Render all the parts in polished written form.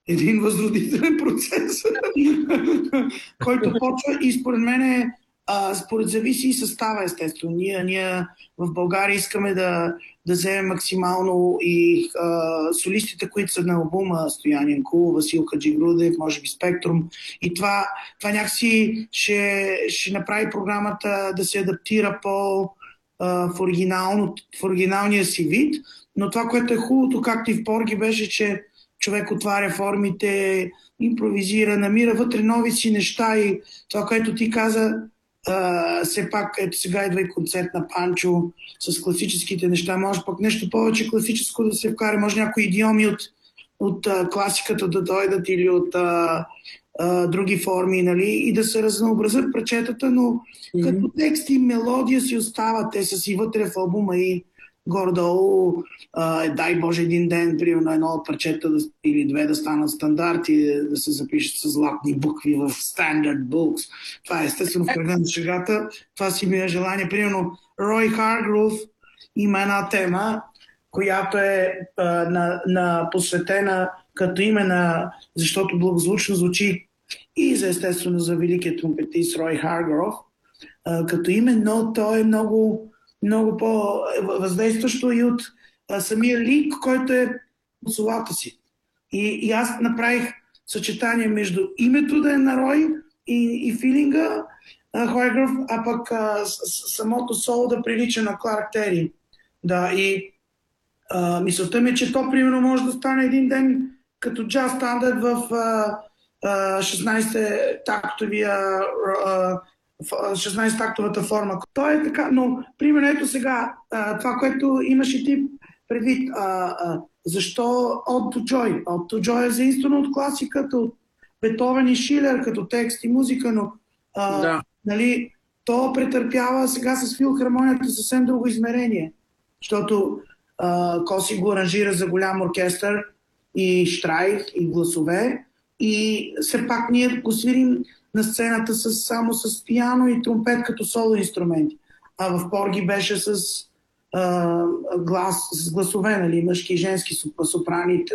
един възродителен процес, който почва и според мен според зависи и състава, естествено. Ние в България искаме да вземем максимално и солистите, които са на албума, Стоян Янкулов, Васил Хаджигрудев, може би Спектрум. И това някакси ще направи програмата да се адаптира в оригиналния си вид. Но това, което е хубавото, както и в Порги, беше, че човек отваря формите, импровизира, намира вътре нови си неща и това, което ти каза, все пак, ето сега идва и концерт на Панчо с класическите неща. Може пък нещо повече класическо да се вкара, може някои идиоми от класиката да дойдат или от други форми, нали, и да се разнообразят пречетата, но като текст и мелодия си остават, те са си вътре в албума и горе-долу, дай Боже един ден, примерно едно от парчета или две да станат стандарт и да се запишат с златни букви в Standard Books. Това е естествено в кръга на шегата. Това си ми е желание. Примерно Рой Харгров има една тема, която е посветена като име защото благозвучно звучи и естествено за великият тромпетист Рой Харгров като име, но той е много по-въздействащо и от самия лик, който е от солата си. И аз направих съчетание между името да е на Рой и филинга Харгров, а пък самото соло да прилича на Кларк Тери. Да, и мисълта ми е, че то примерно може да стане един ден като джаз стандарт в 16-тактовата форма. То е така, но примерно ето сега, това, което имаш и ти предвид, защо Ode to Joy? Ode to Joy е заимствано от класиката, от Бетовен и Шилер, като текст и музика, но нали, то претърпява сега с филхармонията съвсем друго измерение, защото Коси го аранжира за голям оркестър и штрайк, и гласове, и все пак ние го свирим на сцената само с пиано и тромпет като соло инструменти. А в Порги беше с гласове, нали, мъжки и женски сопрани,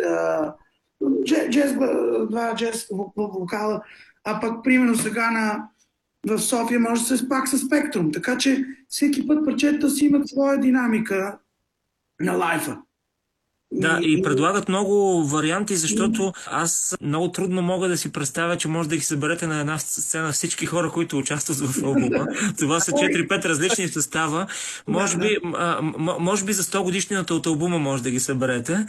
два джаз вокала. А пък, примерно, сега в София може да се пак с Спектрум. Така че всеки път парчета си имат своя динамика на лайфа. Да, и предлагат много варианти, защото аз много трудно мога да си представя, че може да ги съберете на една сцена всички хора, които участват в албума. Това са 4-5 различни състава. Може би за 100 годишнината от албума може да ги съберете.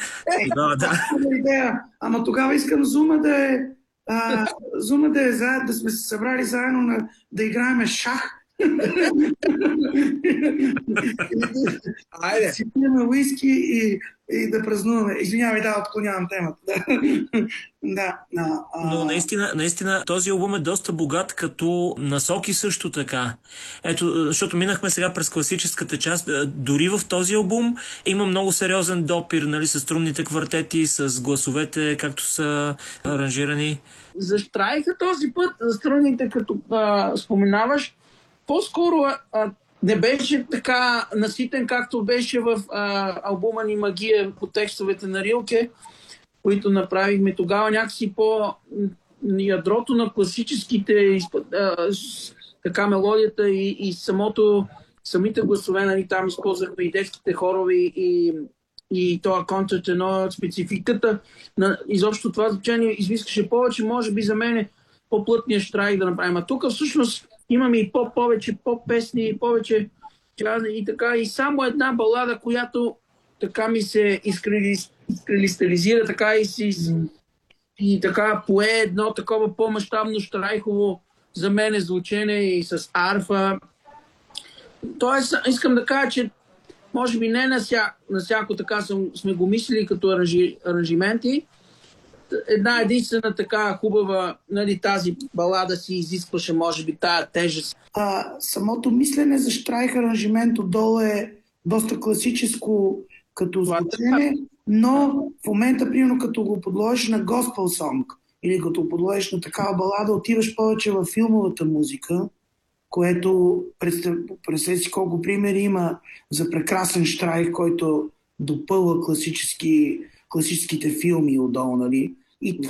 Ама тогава искам Зума да е заедно, да сме се събрали заедно да играеме шах. Айде. Си пиеме уиски и да празнуваме. Извинявай, отклонявам темата. Но наистина този албум е доста богат като насоки също така. Ето, защото минахме сега през класическата част. Дори в този албум има много сериозен допир, нали, с струнните квартети, с гласовете, както са аранжирани. За штрайка този път, за струнните, като споменаваш, по-скоро не беше така наситен, както беше в албума ни Магия по текстовете на Рилке, които направихме тогава. Някакси по ядрото на класическите така мелодията и самите гласове, нали, там използвахме и детските хорови и това контртенор, спецификата на изобщо това звучение изискаше повече, може би за мен по-плътния штрайк да направим. А тук всъщност имаме и повече поп-песни, и повече и така. И само една балада, която така ми се изкристализира, така и така пое едно такова по-мащабно штрайхово за мен звучение и с арфа. Тоест, искам да кажа, че може би не на всяко така сме го мислили като аранжименти. Една единствена така хубава, нали, тази балада си изискваше, може би, тая тежест. Самото мислене за штрайх аранжимент отдолу е доста класическо като звучение, но в момента, примерно, като го подложиш на gospel song или като го подложиш на такава балада, отиваш повече във филмовата музика, което представете си колко примери има за прекрасен штрайх, който допълва класическите филми отдолу, нали? И това